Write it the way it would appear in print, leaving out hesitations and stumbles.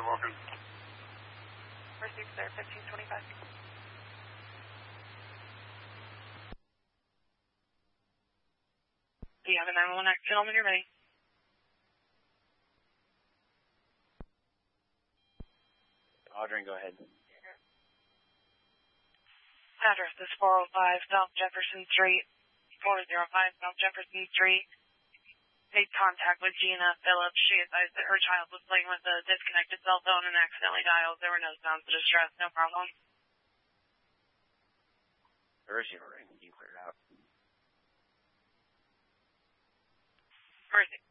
Walker. First 6 there, 1525. Do you have a 911 accident when you're ready? Audrey, go ahead. Address is 405 South Jefferson Street, 405 South Jefferson Street. Made contact with Gina Phillips. She advised that her child was playing with a disconnected cell phone and accidentally dialed. There were no sounds of distress, no problem. Where is she? You cleared out. Where is it?